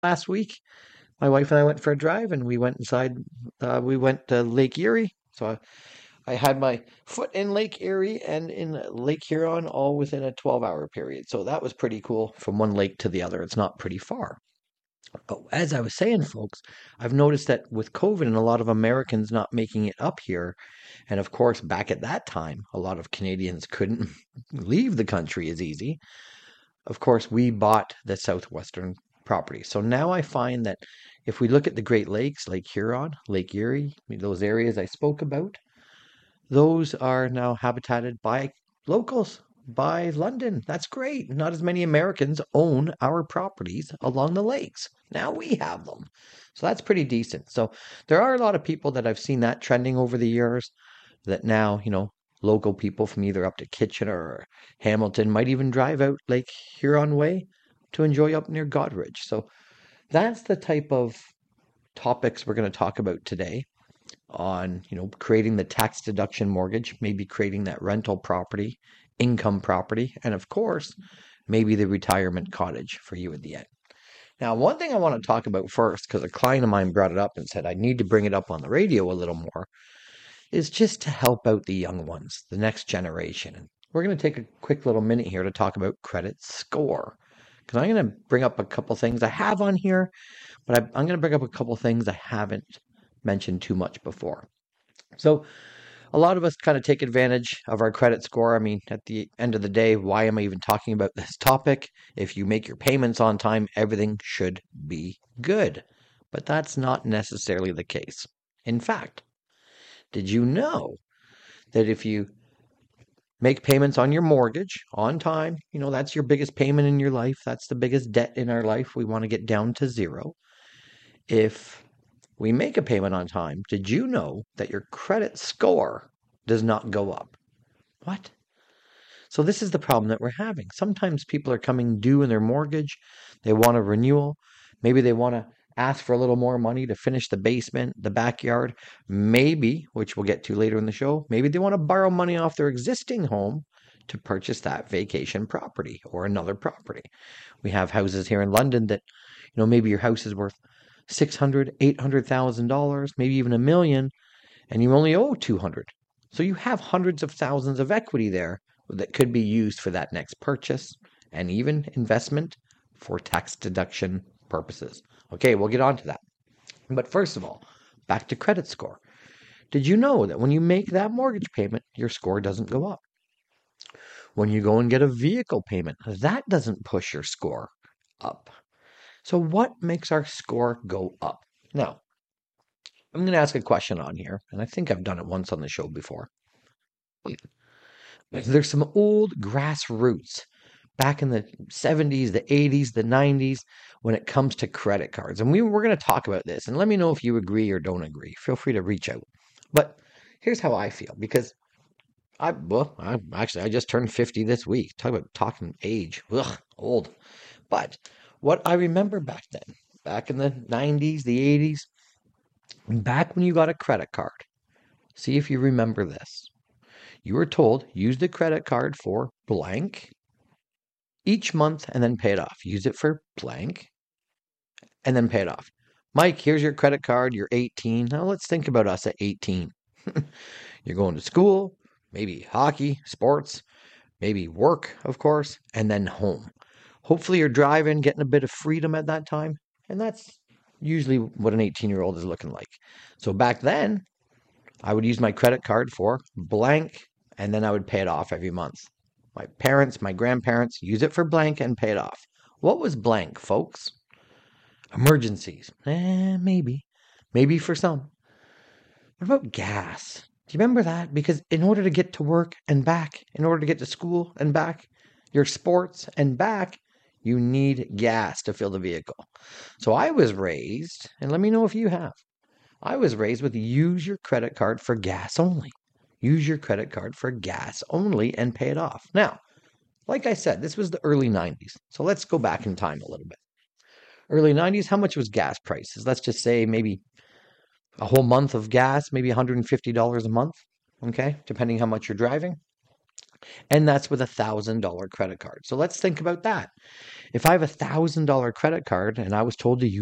last week. My wife and I went for a drive, and we went inside. We went to Lake Erie. So I had my foot in Lake Erie and in Lake Huron all within a 12-hour period. So that was pretty cool from one lake to the other. It's not pretty far. But as I was saying, folks, I've noticed that with COVID and a lot of Americans not making it up here, and of course, back at that time, a lot of Canadians couldn't leave the country as easy. Of course, we bought the southwestern property. So now I find that if we look at the Great Lakes, Lake Huron, Lake Erie, those areas I spoke about, those are now habitated by locals, by London. That's great. Not as many Americans own our properties along the lakes. Now we have them. So that's pretty decent. So there are a lot of people that I've seen that trending over the years that now, local people from either up to Kitchener or Hamilton might even drive out Lake Huron Way to enjoy up near Godrich. So that's the type of topics we're going to talk about today on, creating the tax deduction mortgage, maybe creating that rental property, income property, and of course, maybe the retirement cottage for you at the end. Now, one thing I want to talk about first, because a client of mine brought it up and said I need to bring it up on the radio a little more, is just to help out the young ones, the next generation. And we're going to take a quick little minute here to talk about credit score. Because I'm going to bring up a couple things I have on here, but I'm going to bring up a couple things I haven't mentioned too much before. So, a lot of us kind of take advantage of our credit score. I mean, at the end of the day, why am I even talking about this topic? If you make your payments on time, everything should be good. But that's not necessarily the case. In fact, did you know that if you make payments on your mortgage on time, that's your biggest payment in your life, that's the biggest debt in our life. We want to get down to zero. If we make a payment on time, did you know that your credit score does not go up? What? So this is the problem that we're having. Sometimes people are coming due in their mortgage. They want a renewal. Maybe they want to ask for a little more money to finish the basement, the backyard. Maybe, which we'll get to later in the show, maybe they want to borrow money off their existing home to purchase that vacation property or another property. We have houses here in London that, maybe your house is worth 600, $800,000, maybe even $1 million, and you only owe 200. So you have hundreds of thousands of equity there that could be used for that next purchase and even investment for tax deduction purposes. Okay, we'll get on to that. But first of all, back to credit score. Did you know that when you make that mortgage payment, your score doesn't go up? When you go and get a vehicle payment, that doesn't push your score up. So what makes our score go up? Now, I'm going to ask a question on here, and I think I've done it once on the show before. There's some old grassroots back in the 70s, the 80s, the 90s when it comes to credit cards. And we're going to talk about this, and let me know if you agree or don't agree. Feel free to reach out. But here's how I feel, because I just turned 50 this week. Talk about talking age. Ugh, old. But what I remember back then, back in the 90s, the 80s, back when you got a credit card, see if you remember this. You were told use the credit card for blank each month and then pay it off. Use it for blank and then pay it off. Mike, here's your credit card. You're 18. Now let's think about us at 18. You're going to school, maybe hockey, sports, maybe work, of course, and then home. Hopefully you're driving, getting a bit of freedom at that time. And that's usually what an 18-year-old is looking like. So back then, I would use my credit card for blank, and then I would pay it off every month. My parents, my grandparents use it for blank and pay it off. What was blank, folks? Emergencies. Maybe. Maybe for some. What about gas? Do you remember that? Because in order to get to work and back, in order to get to school and back, your sports and back, you need gas to fill the vehicle. So I was raised, and let me know if you have. I was raised with use your credit card for gas only. Use your credit card for gas only and pay it off. Now, like I said, this was the early 90s. So let's go back in time a little bit. Early 90s, how much was gas prices? Let's just say maybe a whole month of gas, maybe $150 a month, okay, depending how much you're driving. And that's with $1,000 credit card. So let's think about that. If I have $1,000 credit card and I was told to